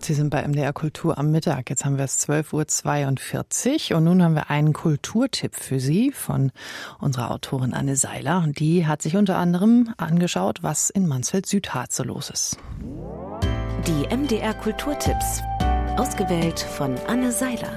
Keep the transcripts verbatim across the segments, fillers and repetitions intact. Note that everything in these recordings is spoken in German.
Sie sind bei M D R Kultur am Mittag. Jetzt haben wir es zwölf Uhr zweiundvierzig und nun haben wir einen Kulturtipp für Sie von unserer Autorin Anne Seiler. Und die hat sich unter anderem angeschaut, was in Mansfeld-Südharz so los ist. Die M D R Kulturtipps, ausgewählt von Anne Seiler.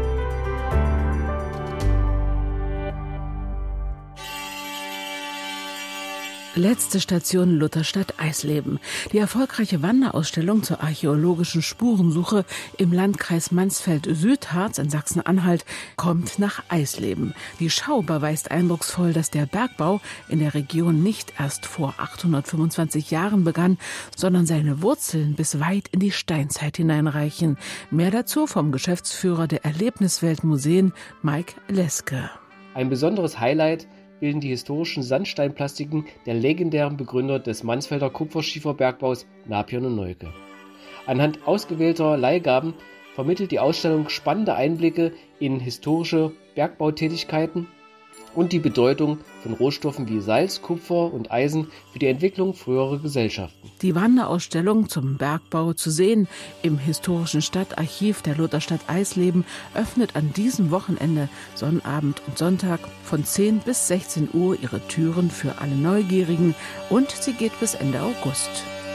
Letzte Station Lutherstadt Eisleben. Die erfolgreiche Wanderausstellung zur archäologischen Spurensuche im Landkreis Mansfeld-Südharz in Sachsen-Anhalt kommt nach Eisleben. Die Schau beweist eindrucksvoll, dass der Bergbau in der Region nicht erst vor achthundertfünfundzwanzig Jahren begann, sondern seine Wurzeln bis weit in die Steinzeit hineinreichen. Mehr dazu vom Geschäftsführer der Erlebniswelt Museen, Mike Leske. Ein besonderes Highlight bilden die historischen Sandsteinplastiken der legendären Begründer des Mansfelder Kupferschieferbergbaus Napion und Neuke. Anhand ausgewählter Leihgaben vermittelt die Ausstellung spannende Einblicke in historische Bergbautätigkeiten und die Bedeutung von Rohstoffen wie Salz, Kupfer und Eisen für die Entwicklung früherer Gesellschaften. Die Wanderausstellung zum Bergbau zu sehen im historischen Stadtarchiv der Lutherstadt Eisleben öffnet an diesem Wochenende, Sonnabend und Sonntag, von zehn bis sechzehn Uhr ihre Türen für alle Neugierigen und sie geht bis Ende August.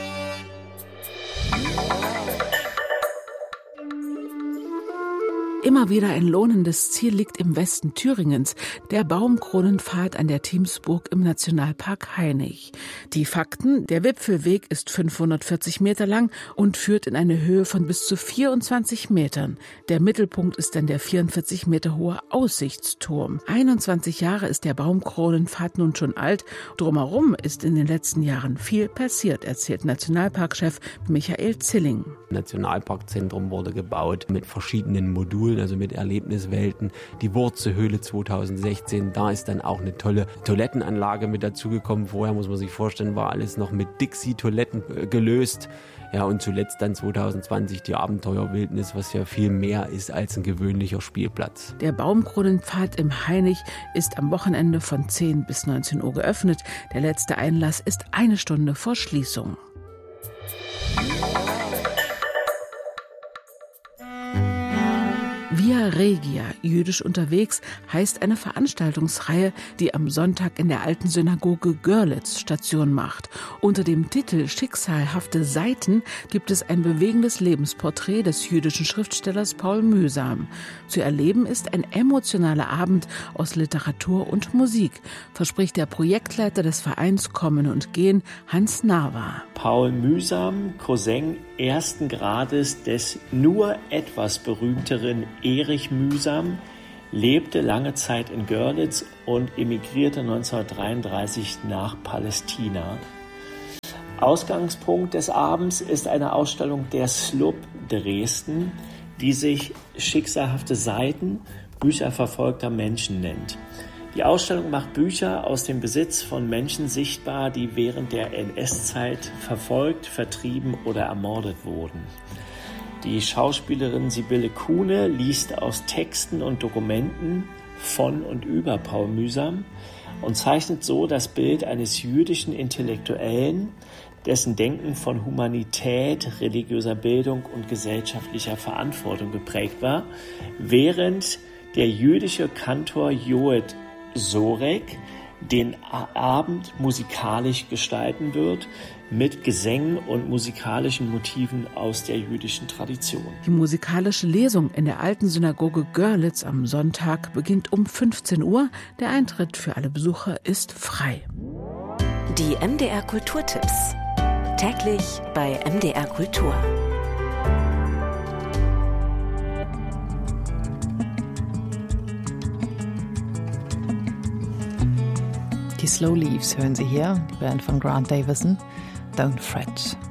Immer wieder ein lohnendes Ziel liegt im Westen Thüringens, der Baumkronenpfad an der Thiemsburg im Nationalpark Hainich. Die Fakten: Der Wipfelweg ist fünfhundertvierzig Meter lang und führt in eine Höhe von bis zu vierundzwanzig Metern. Der Mittelpunkt ist dann der vierundvierzig Meter hohe Aussichtsturm. einundzwanzig Jahre ist der Baumkronenpfad nun schon alt. Drumherum ist in den letzten Jahren viel passiert, erzählt Nationalparkchef Michael Zilling. Nationalparkzentrum wurde gebaut mit verschiedenen Modulen, also mit Erlebniswelten. Die Wurzelhöhle zweitausendsechzehn, da ist dann auch eine tolle Toilettenanlage mit dazugekommen. Vorher, muss man sich vorstellen, war alles noch mit Dixie-Toiletten gelöst. Ja, und zuletzt dann zweitausendzwanzig die Abenteuerwildnis, was ja viel mehr ist als ein gewöhnlicher Spielplatz. Der Baumkronenpfad im Hainich ist am Wochenende von zehn bis neunzehn Uhr geöffnet. Der letzte Einlass ist eine Stunde vor Schließung. Via Regia, jüdisch unterwegs, heißt eine Veranstaltungsreihe, die am Sonntag in der alten Synagoge Görlitz Station macht. Unter dem Titel Schicksalhafte Seiten gibt es ein bewegendes Lebensporträt des jüdischen Schriftstellers Paul Mühsam. Zu erleben ist ein emotionaler Abend aus Literatur und Musik, verspricht der Projektleiter des Vereins Kommen und Gehen, Hans Nawa. Paul Mühsam, Cousin ersten Grades des nur etwas berühmteren Erich Mühsam, lebte lange Zeit in Görlitz und emigrierte neunzehnhundertdreiunddreißig nach Palästina. Ausgangspunkt des Abends ist eine Ausstellung der S L U B Dresden, die sich Schicksalhafte Seiten, Bücher verfolgter Menschen nennt. Die Ausstellung macht Bücher aus dem Besitz von Menschen sichtbar, die während der N S-Zeit verfolgt, vertrieben oder ermordet wurden. Die Schauspielerin Sibylle Kuhne liest aus Texten und Dokumenten von und über Paul Mühsam und zeichnet so das Bild eines jüdischen Intellektuellen, dessen Denken von Humanität, religiöser Bildung und gesellschaftlicher Verantwortung geprägt war, während der jüdische Kantor Joed Sorek den Abend musikalisch gestalten wird, mit Gesängen und musikalischen Motiven aus der jüdischen Tradition. Die musikalische Lesung in der alten Synagoge Görlitz am Sonntag beginnt um fünfzehn Uhr. Der Eintritt für alle Besucher ist frei. Die M D R Kulturtipps. Täglich bei M D R Kultur. Die Slow Leaves hören Sie hier, die Band von Grant Davison. Don't fret.